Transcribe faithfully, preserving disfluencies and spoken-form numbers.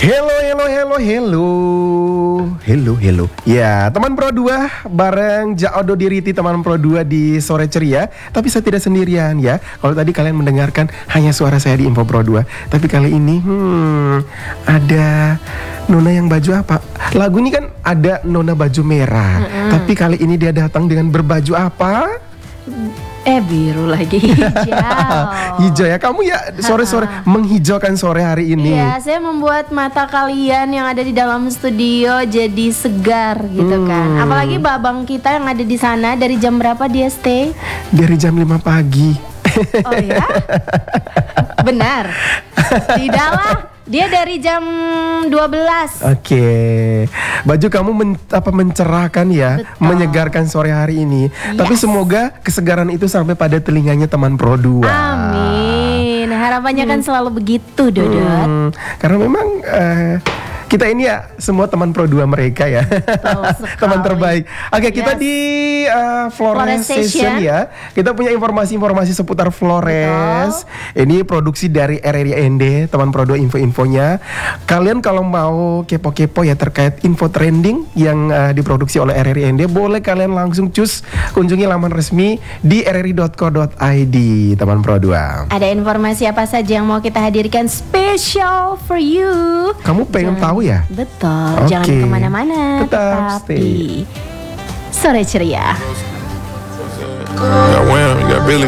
Hello, hello, hello, hello. Hello, hello. Ya, teman Pro dua bareng Jaodo Diriti, teman Pro dua di Sore Ceria. Tapi saya tidak sendirian ya. Kalau tadi kalian mendengarkan hanya suara saya di Info Pro dua, tapi kali ini hmm, ada Nona yang baju apa? Lagu ini kan ada Nona baju merah. Mm-hmm. Tapi kali ini dia datang dengan berbaju apa? Eh biru lagi, hijau. Hijau ya, kamu ya sore-sore menghijaukan sore hari ini. Iya, saya membuat mata kalian yang ada di dalam studio jadi segar gitu hmm. kan. Apalagi babang kita yang ada di sana, dari jam berapa dia stay? Dari jam lima pagi. Oh ya? Benar. Tidaklah. Dia dari jam dua belas. Oke. Baju kamu men, apa mencerahkan ya, betul, menyegarkan sore hari ini. Yes. Tapi semoga kesegaran itu sampai pada telinganya teman Pro dua. Amin. Harapannya hmm. kan selalu begitu, Dodot. Hmm. Karena memang uh, kita ini ya semua teman Pro dua mereka ya. Teman terbaik. Oke, yes. Kita di uh, Flores, Flores Station ya. Kita punya informasi-informasi seputar Flores. Betul. Ini produksi dari R R I N D, teman Pro dua, info-infonya. Kalian kalau mau kepo-kepo ya terkait info trending yang uh, diproduksi oleh R R I N D, boleh kalian langsung cus kunjungi laman resmi di r r i dot co dot i d, teman Pro dua. Ada informasi apa saja yang mau kita hadirkan special for you? Kamu pengen Jangan. tahu ya? Betul, okay. Jangan kemana-mana, tetap, tetap di Sore Ceria.